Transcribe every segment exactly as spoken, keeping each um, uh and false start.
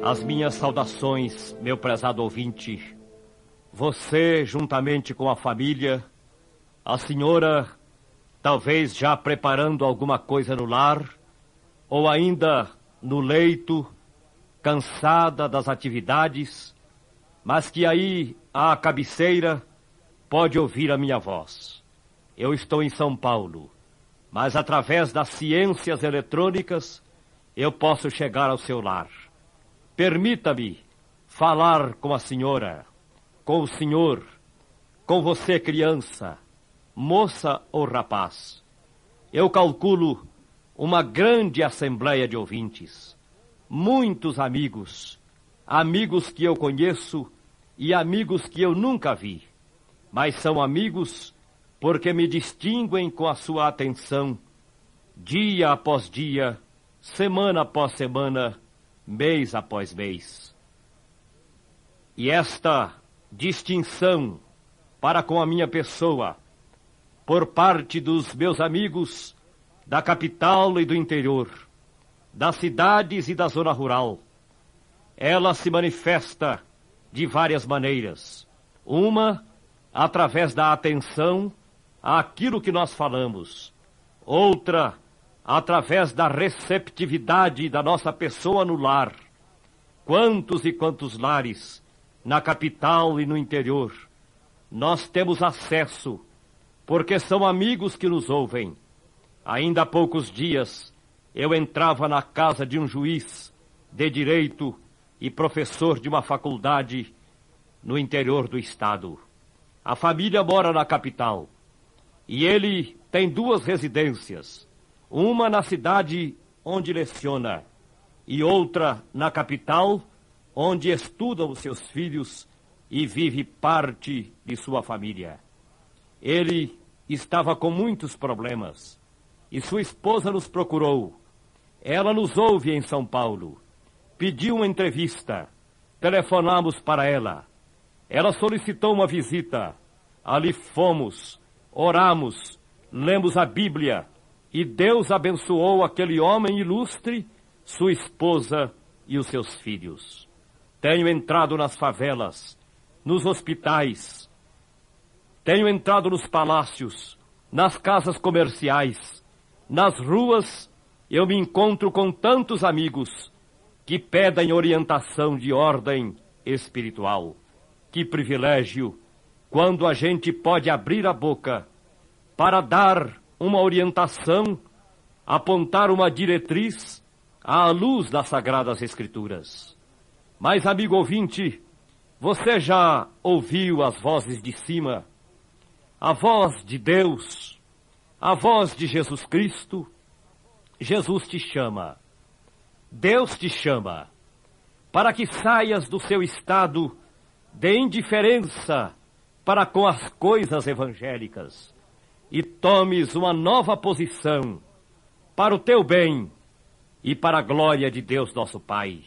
As minhas saudações, meu prezado ouvinte. Você, juntamente com a família, a senhora, talvez já preparando alguma coisa no lar, ou ainda no leito, cansada das atividades, mas que aí, à cabeceira, pode ouvir a minha voz. Eu estou em São Paulo, mas através das ciências eletrônicas, eu posso chegar ao seu lar. Permita-me falar com a senhora, com o senhor, com você, criança, moça ou rapaz. Eu calculo uma grande assembleia de ouvintes, muitos amigos, amigos que eu conheço e amigos que eu nunca vi, mas são amigos porque me distinguem com a sua atenção, dia após dia, semana após semana, mês após mês. E esta distinção para com a minha pessoa, por parte dos meus amigos da capital e do interior, das cidades e da zona rural, ela se manifesta de várias maneiras. Uma, através da atenção àquilo que nós falamos. Outra, através da receptividade da nossa pessoa no lar. Quantos e quantos lares, na capital e no interior, nós temos acesso, porque são amigos que nos ouvem. Ainda há poucos dias, eu entrava na casa de um juiz de direito e professor de uma faculdade no interior do estado. A família mora na capital, e ele tem duas residências, uma na cidade onde leciona e outra na capital, onde estudam os seus filhos e vive parte de sua família. Ele estava com muitos problemas e sua esposa nos procurou. Ela nos ouve em São Paulo. Pediu uma entrevista. Telefonamos para ela. Ela solicitou uma visita. Ali fomos, oramos, lemos a Bíblia e Deus abençoou aquele homem ilustre, sua esposa e os seus filhos. Tenho entrado nas favelas, nos hospitais, tenho entrado nos palácios, nas casas comerciais, nas ruas. Eu me encontro com tantos amigos que pedem orientação de ordem espiritual. Que privilégio quando a gente pode abrir a boca para dar uma orientação, apontar uma diretriz à luz das Sagradas Escrituras. Mas, amigo ouvinte, você já ouviu as vozes de cima? A voz de Deus, a voz de Jesus Cristo. Jesus te chama, Deus te chama, para que saias do seu estado de indiferença para com as coisas evangélicas e tomes uma nova posição para o teu bem e para a glória de Deus nosso Pai.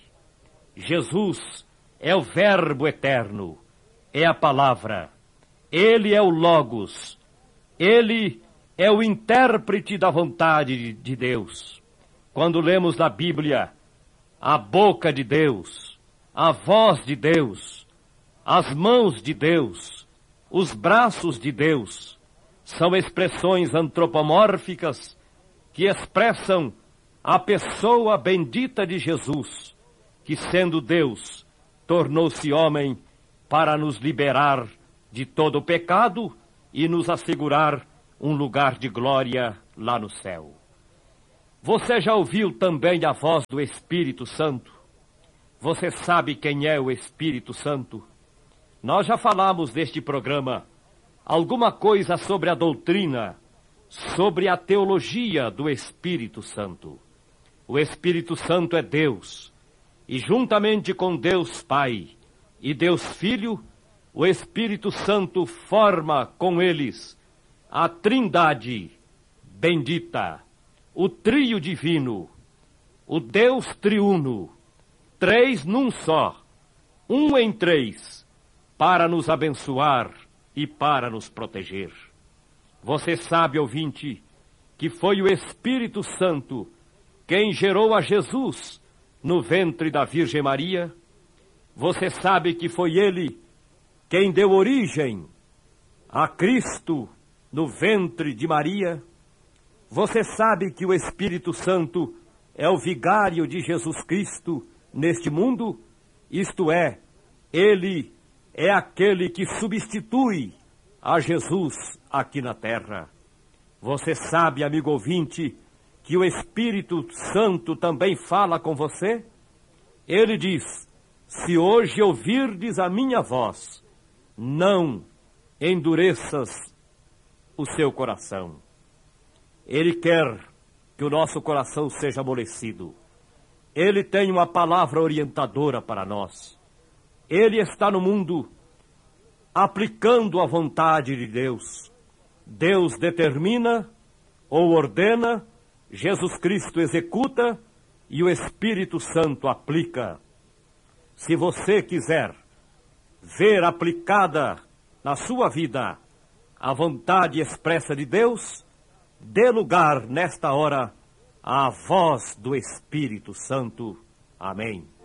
Jesus é o Verbo eterno, é a palavra, Ele é o Logos, Ele é o intérprete da vontade de Deus. Quando lemos na Bíblia a boca de Deus, a voz de Deus, as mãos de Deus, os braços de Deus, são expressões antropomórficas que expressam a pessoa bendita de Jesus, que sendo Deus, tornou-se homem para nos liberar de todo o pecado e nos assegurar um lugar de glória lá no céu. Você já ouviu também a voz do Espírito Santo? Você sabe quem é o Espírito Santo? Nós já falamos neste programa alguma coisa sobre a doutrina, sobre a teologia do Espírito Santo. O Espírito Santo é Deus, e juntamente com Deus Pai e Deus Filho, o Espírito Santo forma com eles a Trindade bendita, o trio divino, o Deus triuno, três num só, um em três, para nos abençoar e para nos proteger. Você sabe, ouvinte, que foi o Espírito Santo quem gerou a Jesus no ventre da Virgem Maria? Você sabe que foi ele quem deu origem a Cristo no ventre de Maria? Você sabe que o Espírito Santo é o vigário de Jesus Cristo neste mundo? Isto é, ele é aquele que substitui a Jesus aqui na terra. Você sabe, amigo ouvinte, que o Espírito Santo também fala com você? Ele diz: se hoje ouvirdes a minha voz, não endureças o seu coração. Ele quer que o nosso coração seja amolecido. Ele tem uma palavra orientadora para nós. Ele está no mundo aplicando a vontade de Deus. Deus determina ou ordena, Jesus Cristo executa e o Espírito Santo aplica. Se você quiser ver aplicada na sua vida a vontade expressa de Deus, dê lugar nesta hora à voz do Espírito Santo. Amém.